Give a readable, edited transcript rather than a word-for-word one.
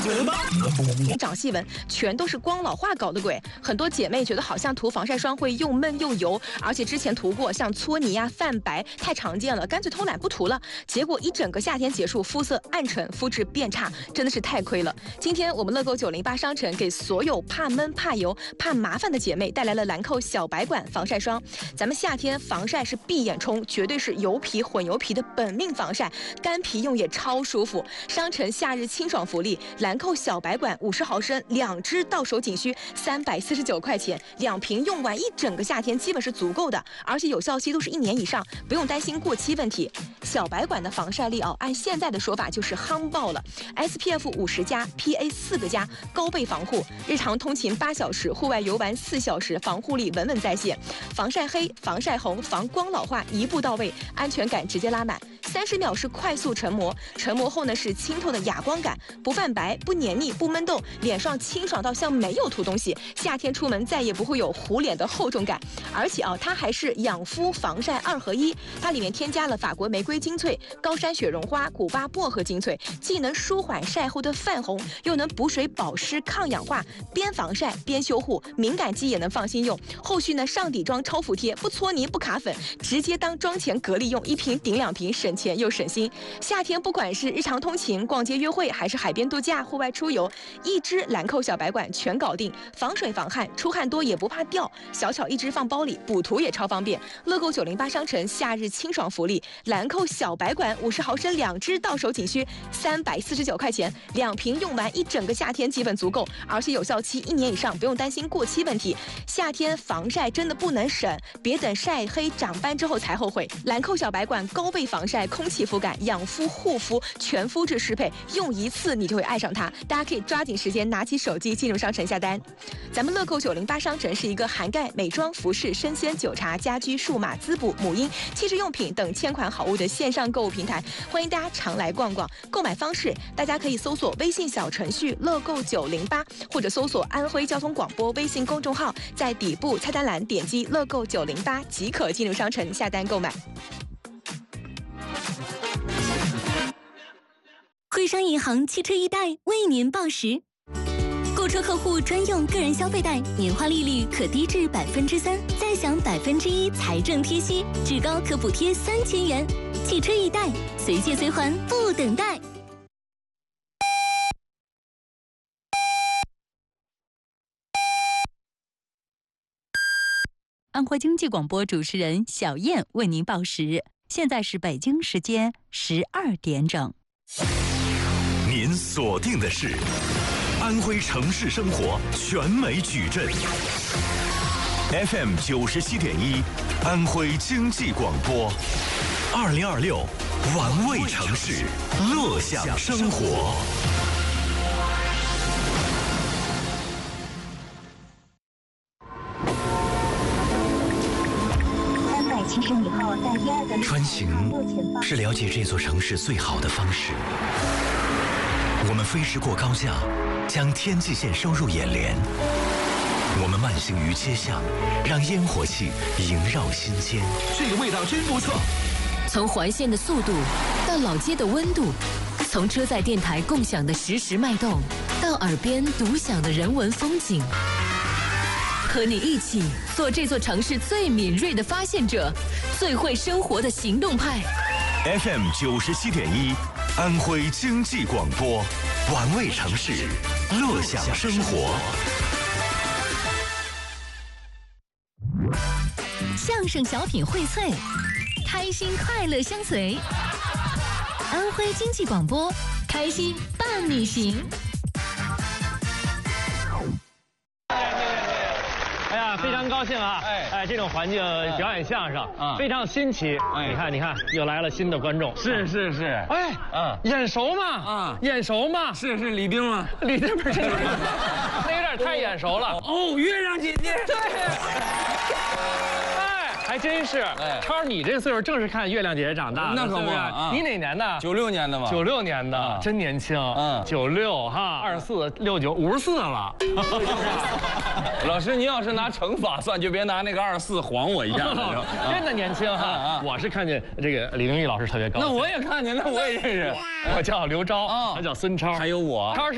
长细纹全都是光老化搞的鬼。很多姐妹觉得好像涂防晒霜会又闷又油，而且之前涂过像搓泥呀、泛白太常见了，干脆偷懒不涂了。结果一整个夏天结束，肤色暗沉，肤质变差，真的是太亏了。今天我们乐购908商城给所有怕闷、怕油、怕麻烦的姐妹带来了兰蔻小白管防晒霜。咱们夏天防晒是闭眼冲，绝对是油皮混油皮的本命防晒，干皮用也超舒服。商城夏日清爽福利，兰蔻小白管50毫升2支到手仅需349块钱，2瓶用完一整个夏天基本是足够的，而且有效期都是1年以上，不用担心过期问题。小白管的防晒力按现在的说法就是夯爆了 ，SPF 50+，PA 4个+，高倍防护，日常通勤8小时，户外游玩4小时，防护力稳稳在线，防晒黑、防晒红、防光老化一步到位，安全感直接拉满。30秒是快速成膜，成膜后呢是清透的哑光感，不泛白、不黏腻、不闷痘，脸上清爽到像没有涂东西。夏天出门再也不会有糊脸的厚重感。而且它还是养肤防晒2合1，它里面添加了法国玫瑰精粹、高山雪绒花、古巴薄荷精粹，既能舒缓晒后的泛红，又能补水保湿抗氧化，边防晒边修护，敏感肌也能放心用。后续呢上底妆超服帖，不搓泥不卡粉，直接当妆前隔离用，1瓶顶2瓶，省钱又省心。夏天不管是日常通勤、逛街约会，还是海边度假、户外出游，一支兰蔻小白管全搞定，防水防汗，出汗多也不怕掉，小巧一支放包里，补涂也超方便。乐购908商城夏日清爽福利，兰蔻小白管50毫升2支到手仅需349块钱，2瓶用完一整个夏天基本足够，而且有效期1年以上，不用担心过期问题。夏天防晒真的不能省，别等晒黑长斑之后才后悔。兰蔻小白管高倍防晒、空气肤感、养肤护肤全肤质适配，用一次你就会爱上它。大家可以抓紧时间拿起手机进入商城下单。咱们乐购908商城是一个涵盖美妆、服饰、生鲜、酒茶、家居、数码、滋补、母婴、汽车用品等1000款好物的线上购物平台，欢迎大家常来逛逛。购买方式，大家可以搜索微信小程序乐购908，或者搜索安徽交通广播微信公众号，在底部菜单栏点击乐购908即可进入商城下单购买。 徽商银行汽车易贷为您报时，购车客户专用个人消费贷，年化利率可低至3%，再享1%财政贴息，至高可补贴3000元。汽车易贷，随借随还，不等待。 安徽经济广播主持人小燕为您报时，现在是北京时间12点整。 您锁定的是安徽城市生活全美矩阵 FM 97.1，安徽经济广播，2026玩味城市，乐享生活。 穿行是了解这座城市最好的方式。我们飞驰过高架，将天际线收入眼帘。我们慢行于街巷，让烟火气萦绕心间。 这个味道真不错。 从环线的速度到老街的温度，从车载电台共享的实时脉动，到耳边独享的人文风景。和你一起做这座城市最敏锐的发现者，最会生活的行动派。 FM 97.1，安徽经济广播，玩味城市，乐享生活。 相声小品荟萃，开心快乐相随。安徽经济广播，开心伴你行。 非常高兴啊！这种环境表演相声非常新奇。你看，又来了新的观众。 是。 眼熟吗？眼熟吗？ 是李冰吗？ 李冰不是，那有点太眼熟了。 哦，月亮姐姐。 对。还真是。超，你这岁数正是看月亮姐姐长大的， 那可不。 你哪年的 ？96年的嘛。 96年的，真年轻。96哈，24、69、54了。 老师，您要是拿乘法算，就别拿那个24晃我一下。 真的年轻哈！我是看见这个李玲玉老师特别高兴。 那我也看见，那我也认识。 我叫刘钊，他叫孙超， 还有我。超